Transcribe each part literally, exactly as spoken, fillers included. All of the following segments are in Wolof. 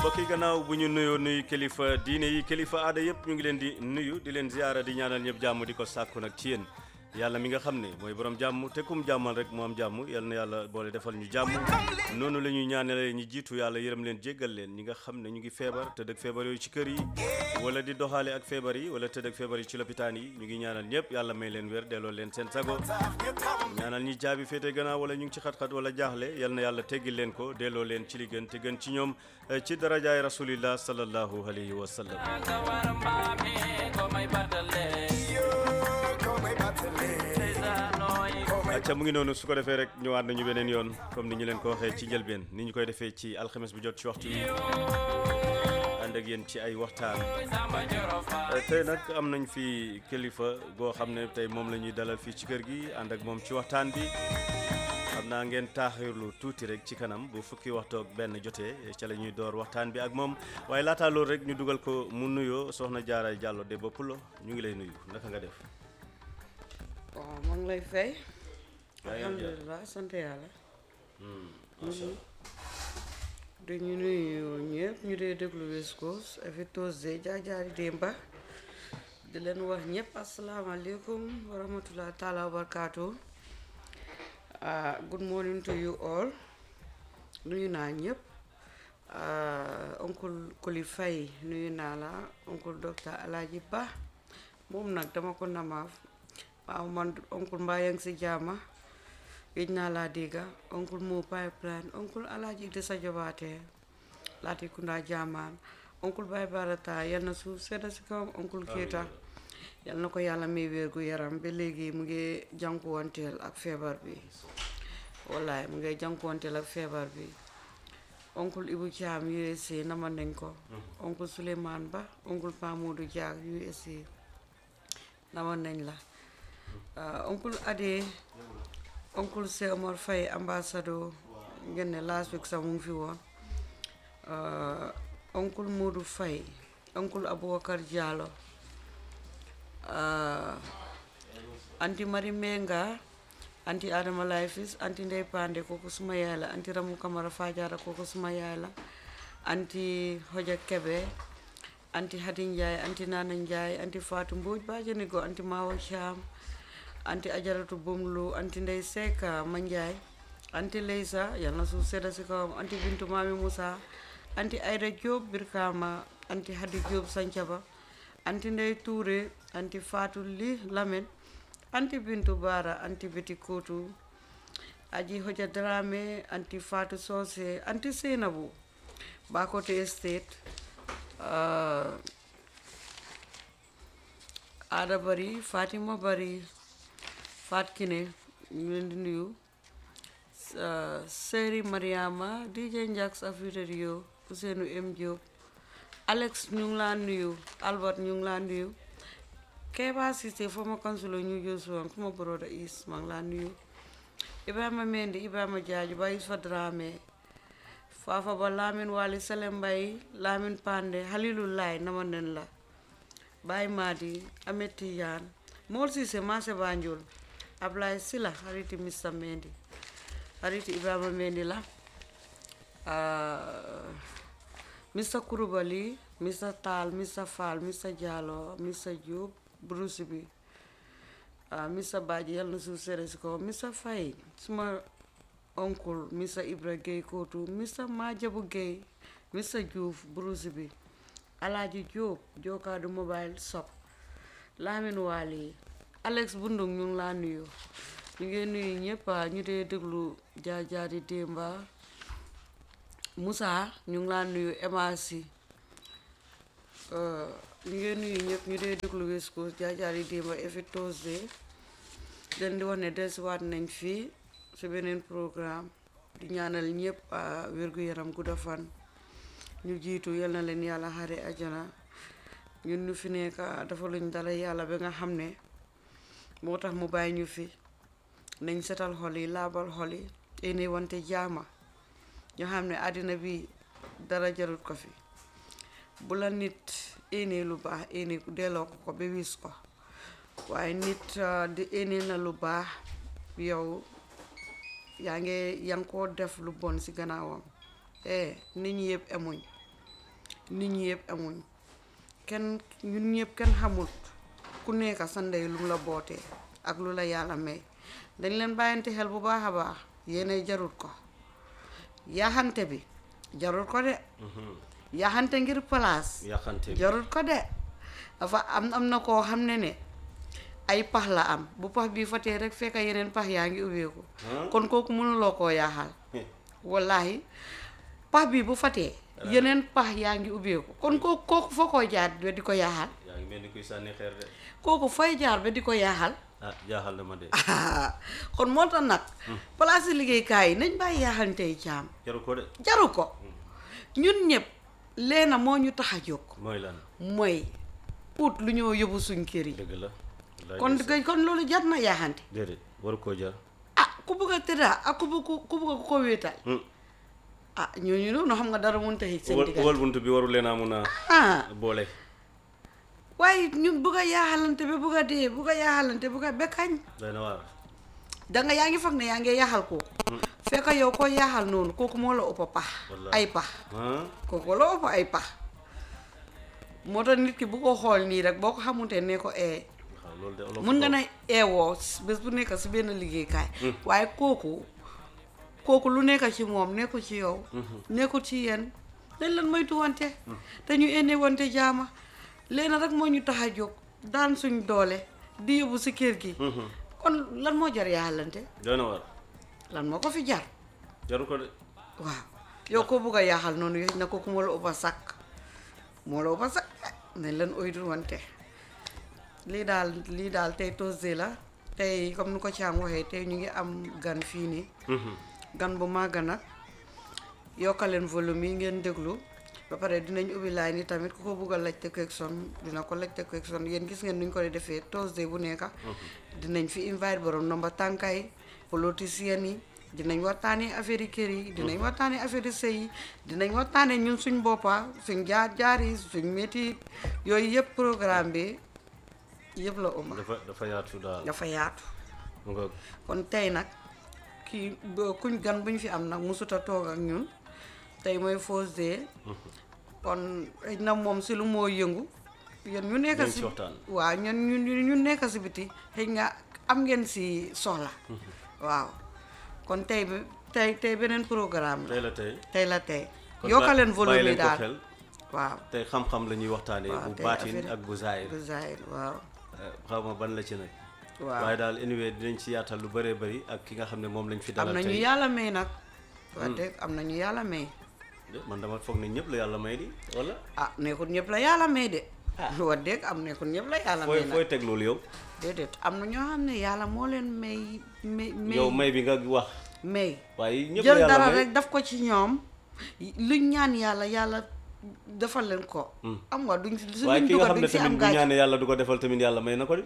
mbokk yi gannaaw bu ñu nuyoo nuyu kilifa diine yi kilifa aada yëpp ñu ngi leen di nuyu di leen ziyaara di ñaanal ñëpp jàmm di ko sàkku nag ci yéen yàlla mi nga xam ne mooy borom jàmm te kum jàmmal rek mu am jàmm yal na yàlla boole defal ñu jàmm noonu la ñuy ñaanale ñi jiitu yàlla yërëm leen jéggal leen ñi nga xam ne ñu ngi feebar tëdd ak feebar yooyu ci kër yi wala di doxaale ak feebar yi wala tëdd ak feebar yi ci lopitaan yi ñu ngi ñaanal ñëpp yàlla may leen wér delloo leen seen sago ñaanal ñi jaabi féete gannaaw wala ñu ngi ci xat-xat wala jaaxle yal na yàlla teggil leen ko delloo leen ci li gën te gën ci ñoom ci darajaay rasulillah sallallahu alayhi wa sallam acca mu ngi noonu su ko defee rek ñëwaat nañu beneen yoon comme ni ñu leen ko waxee ci njëlbeen ni ñu koy defee ci alxames bu jot ci waxtu yi ànd ak yéen ci ay waxtaan tey nag am nañ fi kilifa goo xam ne tey moom la ñuy dalal fii ci kër gi ànd ak moom ci waxtaan bi xam naa ngeen taaxirlu tuuti rek ci kanam bu fukki waxtu ak benn jotee ca la ñuy door waxtaan bi ak moom waaye laataa loolu rek ñu dugal ko mu nuyoo soxna Jaara Jàllo de ba Pulo ñu ngi lay nuyu naka nga def. waaw maa ngi lay fay. alhamdulilah sant yàlla. dañu nuyu ñëpp ñu dee déglu West Coast every Thursday jaajaari démba di leen wax ñëpp asalaamaaleykum wa rahmatulah taala wa barakaatu. good morning to you all nuyu naa ñëpp oncle Koli Faye nuyu naa la oncle docteur Alaaji Ba moom nag dama ko namaaf waaw man oncle mbaa yaa ngi si jaama géej naa laa dégga oncle moo pipeline oncle Alaaji de sa jobaatee laati kundaa jaamaan oncle Baye Barata yal na suuf sedda si kawam oncle Keita yal na ko yàlla may wér gu yaram ba léegi mu ngi jànkuwanteel ak feebar bi wallaay mu ngi jànkuwanteel ak feebar bi oncle Ibu Thiam U S A nama nañ ko oncle Souleymane Ba oncle Pamoudou Diak U S A nama nañ la oncle Ade oncle Cheikh Omar Faye ambassadeur ngeen ne last week sax mu ngi fi woon oncle Modou Faye oncle Aboubacar Diallo anti Mari Menga anti Adama Laifis anti Ndey Pande kooku suma yaay la anti Ramu Kamara Fajara kooku suma yaay la anti Hoja Kebe anti Hadi Ndiaye anti Nana Ndiaye anti Fatou Mbodj Bajanigo anti Mawa Cham anti Ajaratu Bomlu anti Ndey Seka Mandiaye anti Leysa yal na suuf sedda si kawam anti Bintu Mami Moussa anti Aida Diop Birkama anti Hadi Diop Sancaba anti Ndey Touré anti Fatou Li Lamen anti Bintu Bara anti Beti Kotu aji Hoja Drame anti Fatou Sose anti Senabu Bakote Estate uh, Ada Bari Fatima Bari Fat Kine ñu leen di nuyu Seri Mariama D J Njax Afrique Rio Ousseynou M Diop Alex ñu ngi laa nuyu Albert ñu ngi laa nuyu Keba Cissé former councilor ñu Josuwan kuma broda is maa ngi laa nuyu Ibrahima Mendy Ibrahima Jaaju Ba Yusufa Dramé Fafa Ba Lamin Wali Salem Mbay Lamin Pande Halilulaay nama nen la Baye Madi Amet Tidiane Mor Cissé Maase Banjul Ablaye Sila hariti mister Mendy hariti Ibrahima Mendy la mister Kurubali mister Tal mister Fall mister Diallo mister Diop Bruce bi mister Badji yal na suuf sere si ko mister Faye suma oncle mister Ibra Gueye Kotu mister Majabu Gueye mister Diouf Bruce bi Alaaji Diop Jokaadu mobile shop Lamin Wali Alex Bundung ñu ngi laa nuyu ñu ngi nuyu ñëpp ñu dee déglu jaajaari démba Moussa ñu ngi laa nuyu Emasi ñu ngi nuyu ñëpp ñu dee déglu West Coast jaajaari démba every Thursday den di wax ne dellusiwaat nañ fii su beneen programme di ñaanal ñëpp wér-gu-yaram gudda fan ñu jiitu yal na leen yàlla xare ajana ñun ñu fi nekk dafa luñ dara yàlla ba nga xam ne moo tax mu bàyyi ñu fi nañ setal xol yi laabal xol yi ene wante jaama ñu xam ne àddina bi dara jarut ko fi bu la nit ene lu baax ene delloo ko ko ba wis ko waaye nit di ene na lu baax yow yaa ngi yaa ngi koo def lu bon si gannaawam eh nit ñi yëpp emuñ nit ñi yëpp amuñ kenn ñun ñëpp kenn xamul ku nekk sa ndey lu mu la bootee ak lu la yàlla may dañ leen bàyyante xel bu baax a baax yéenay jarut ko yaxante bi jarut ko de yaxante ngir place yaxante bi jarut ko de dafa am am na koo xam ne ne ay pax la am bu pax bii fatee rek fekk yeneen pax yaa ngi ubbeeku kon kooku mënuloo koo yaaxal wallahi pax bii bu fatee yeneen pax yaa ngi ubbeeku kon kooku kooku foo koo jaar ba di ko yaaxal yaa ngi mel ni kuy sànni xeer de kooku fay jaar ba di ko yaaxal ah jaaxal na ma de kon moo tax nag place yi liggéeykaay yi nañ bàyyi yaaxantey caam jaru ko de jaru ko ñun ñëpp leena moo ñu tax a jóg mooy lan mooy ut lu ñoo yóbbu suñ kër yi dëgg la kon kon loolu jar na yaaxante déedéet waru koo jar ah ku bëgg a tëddaa ak ku bëgg ku bëgg ku ko wéetal ah ñooñu noonu xam nga dara mënut a xëj seen diggante wal bunt bi waru leen a mun a ah boole waaye ñu bëgg a yaaxalante ba bëgg a dee bëgg a yaaxalante bëgg a bekkañ doy na waar danga yaa ngi foog ne yaa ngi yaaxal kooku fekk yow ko yaaxal noonu kooku moo la ëpp pax ay pax kooku la ëpp ay pax moo tax nit ki bu ko xool nii rek boo ko xamante ne ko ee mun nga ne eewoo bés bu nekk si benn liggéeykaay waaye kooku kooku lu nekk ci moom nekkul ci yow nekkul ci yéen dañ leen moytu wante te ñu ene wante jaama leena rek moo ñu tax a jóg daan suñ doole di yóbbu si kër gi kon lan moo jar yaaxalante doy na waar lan moo ko fi jar jaru ko de waaw yow ko bugg a yaaxal noonu yooyu na kooku moo la ëpp a sàkk moo la ëpp a sàkk nañ leen oytu wante lii daal lii daal tey Tuesday la tey comme ni ko Thiam waxee tey ñu ngi am gan fii nii gan bu màgg nag yokkaleen volume yi ngeen déglu ba pare dinañ ubbi line yi tamit ku ko bugg a laajte question dina ko laajte question yéen gis ngeen nuñ ko defee Tuesday bu nekk dinañ fi invite borom nomba tànkaay politicien yi dinañ waxtaanee affaire yi kër yi dinañ waxtaanee affaire yi sëy yi dinañ waxtaanee ñun suñ boppa suñ jaar jaar yi suñ métti yooyu yëpp programme bi yëpp la uma dafa dafa yaatu daal dafa yaatu mu nga kon tey nag kii kuñ gan buñ fi am nag musuta toog ak ñun tey mooy first day kon xëy na moom si lu moo yëngu yéen ñu nekk si waaw ñun ñu ñu nekk si biti xëy nga am ngeen si soxla waaw kon tey bi tey tey beneen programme la tey la tey tey la tey yokkaleen volume yi daal waaw tey xam-xam la ñuy waxtaanee bu baatin ak bu zaahir bu zaahir waaw xaw ma ban la ci nag waaw waaye daal anyway dinañ ci yaatal lu bëree bëri ak ki nga xam ne moom lañ fi dalal am tey nañu yàlla may nag wax dëgg am nañu yàlla may man dama foog ne ñëpp la yàlla may di wala ah nekkul ñëpp la yàlla may de wax dëgg am nekkul ñëpp la yàlla may fooy nag fooy teg loolu yow déedéet am na ñoo xam ne yàlla moo leen may may may yow may bi nga wax may waaye ñëpp la jël yàlla dara may rek daf ko ci ñoom luñ ñaan yàlla yàlla defal leen ko am nga duñ si waaye luñ ki nga dugal xam ne duñ si am tamit bu gàcce ñaane yàlla du ko defal tamit yàlla may na ko di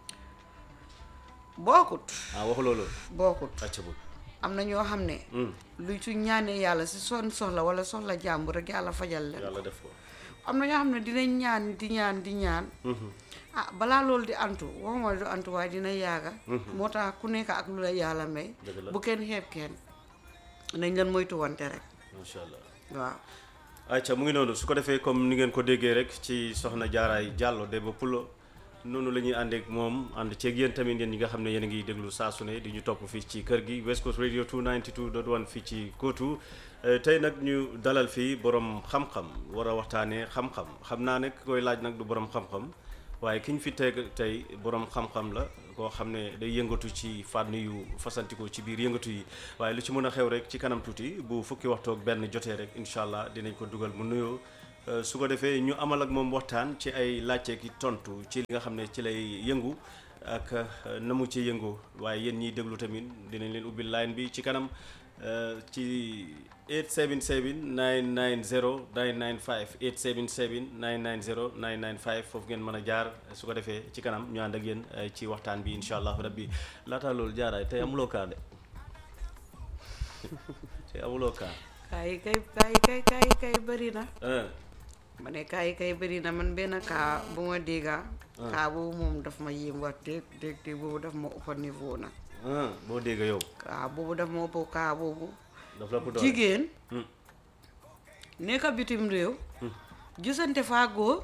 bokkut ah waxu loolu bokkut acca bu am na ñoo xam ne lu su ñaanee yàlla si son soxla wala soxla jàmbur rek yàlla fajal leen yàlla def ko am na ñoo xam ne dinañ ñaan di ñaan di ñaan ah balaa loolu di antu waxuma du antu waaye dina yaaga moo tax ku nekk ak lu la yàlla may dëgg la bu kenn xeeb kenn nañ leen moytu wante rek macha allah waaw acca mu ngi noonu su ko defee comme ni ngeen ko déggee rek ci soxna Jaaraay Diallo Demba Pulo noonu la ñuy àndeek moom ànd ceeg yéen tamit yéen ñi nga xam ne yéen a ngi déglu saa su ne di ñu topp fii ci kër gi West Coast Radio two ninety-two dot one fii ci Kotu tey nag ñu dalal fii borom xam-xam war a waxtaanee xam-xam xam naa ne koy laaj nag du borom xam-xam waaye ki ñu fi teg tey borom xam-xam la koo xam ne day yëngatu ci fànn yu fasantikoo ci biir yëngatu yi waaye lu ci mën a xew rek ci kanam tuuti bu fukki waxtu ak benn jotee rek incha allah dinañ ko dugal mu nuyoo su ko defee ñu amal ak moom waxtaan ci ay laajte ki tontu ci li nga xam ne ci lay yëngu ak na mu ci yëngu waaye yéen ñiy déglu tamit dinañ leen ubbi line bi ci kanam ci eight seven seven nine nine zero nine nine five eight seven seven nine nine zero nine nine five foofu ngeen mën a jaar su ko defee ci kanam ñu ànd ak yéen ci waxtaan bi incha allah rabbi laataa loolu jaaraay tey amuloo kaa de tey amuloo kaa. kaay kay kaay kay kaay kay bëri na. ma ne kaay kay bëri na man benn kaa bu ma dégga kaa boobu moom daf ma yéem wax dégg dégg dégg boobu daf ma ëpp niveau na. boo dégg yow. kaa boobu daf ma ëpp kaa boobu. daf la ko doole jigéen. nekk bitim réew. gisante faa góor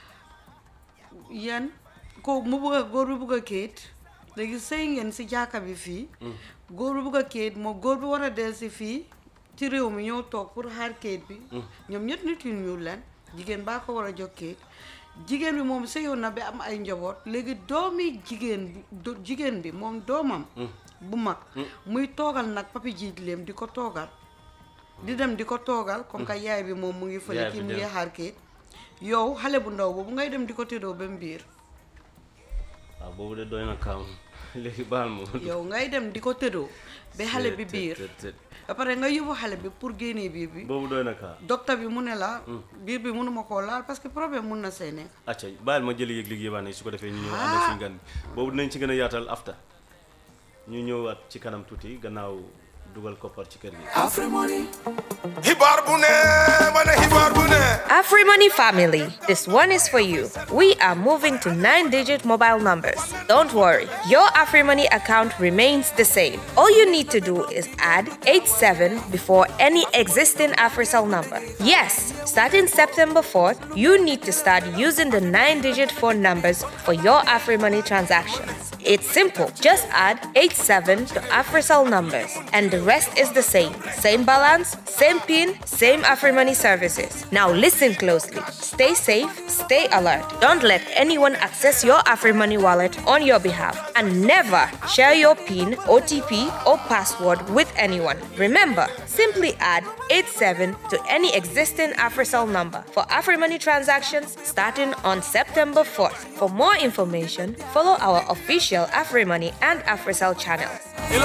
yan ko mu bëgg a góor bi bëgg a kayit léegi sëy ngeen si jàkka bi fii góor bi bëgg a kayit moo góor bi war a del si fii ci réew mi ñëw toog pour xaar kayit bi ñoom ñett nit yu ñuul leen jigéen baa ko war a jox kayit jigéen bi moom sëyoon na bi am ay njaboot léegi doomi jigéen bi jigéen bi moom doomam bu mag muy toogal nag papi jiitleem di ko toogal di dem di ko toogal comme que yaay bi moom mu ngi fële kii mu ngi xaar kayit yow xale bu ndaw boobu ngay dem di ko tëddoo ba mu biir waaw boobu de doy na kaam léegi baal ma yow ngay dem di ko tëddoo ba xale bi biir ba pare nga yóbbu xale bi pour génnee biir bi boobu doy na kaam docteur bi mu ne la biir bi mënuma koo laal parce que problème mun na see nekk acca baal ma jëli yëg liggéey baa su ko defee ñu ñëw ànd suñu gan bi boobu dinañ ci gën a yaatal afta ñu ñëwaat ci kanam tuuti gannaaw dugal koppar ci kër gi AfriMoney xibaar bu ne mana xibaar bu ne AfriMoney family, this one is for you. We are moving to nine-digit mobile numbers. Don't worry, your AfriMoney account remains the same. All you need to do is add eight seven before any existing AfriCell number. Yes, starting September fourth, you need to start using the nine-digit phone numbers for your AfriMoney transactions. It's simple. Just add eight seven to AfriCell numbers, and the rest is the same. Same balance, same PIN, same AfriMoney services. Now listen closely. Stay safe, stay alert. Don't let anyone access your AfriMoney wallet on your behalf, and never share your PIN, O T P, or password with anyone. Remember, simply add eight seven to any existing AfriCell number for AfriMoney transactions starting on September fourth. For more information, follow our official AfriMoney and AfriCell channels.